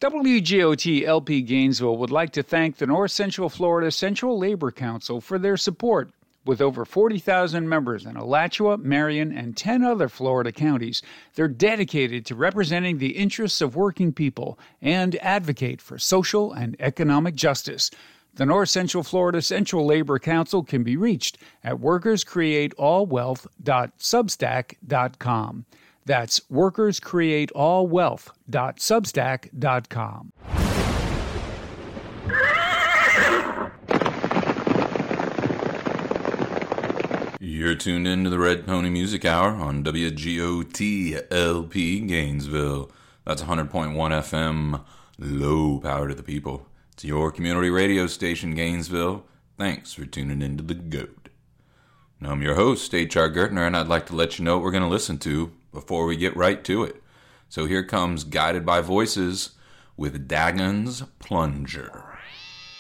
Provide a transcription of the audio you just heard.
WGOT LP Gainesville would like to thank the North Central Florida Central Labor Council for their support. With over 40,000 members in Alachua, Marion, and 10 other Florida counties, they're dedicated to representing the interests of working people and advocate for social and economic justice. The North Central Florida Central Labor Council can be reached at workerscreateallwealth.substack.com. That's workerscreateallwealth.substack.com. You're tuned into the Red Pony Music Hour on WGOT LP Gainesville. That's 100.1 FM, low power to the people. It's your community radio station, Gainesville. Thanks for tuning into The GOAT. Now, I'm your host, H.R. Gertner, and I'd like to let you know what we're going to listen to before we get right to it. So here comes Guided by Voices with Dagon's Plunger.